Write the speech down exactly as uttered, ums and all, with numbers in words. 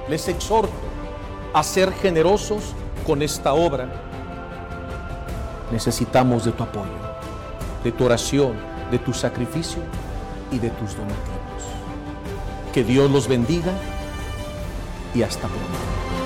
les exhorto a ser generosos con esta obra. Necesitamos de tu apoyo, de tu oración, de tu sacrificio y de tus donativos. Que Dios los bendiga y hasta pronto.